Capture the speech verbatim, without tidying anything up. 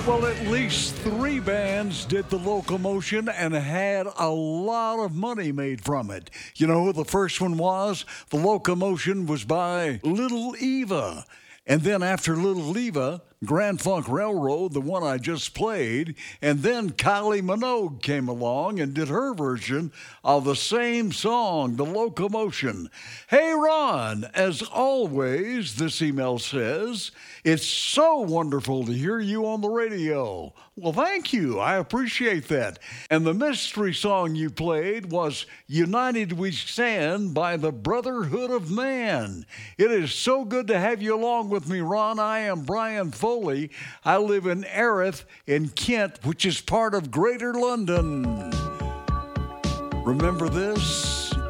Well, at least three bands did the Locomotion and had a lot of money made from it. You know who the first one was? The Locomotion was by Little Eva. And then after Little Eva, Grand Funk Railroad, the one I just played, and then Kylie Minogue came along and did her version of the same song, The Locomotion. Hey, Ron, as always, this email says, it's so wonderful to hear you on the radio. Well, thank you. I appreciate that. And the mystery song you played was United We Stand by the Brotherhood of Man. It is so good to have you along with me, Ron. I am Brian Foley. I live in Erith in Kent, which is part of Greater London. Remember this?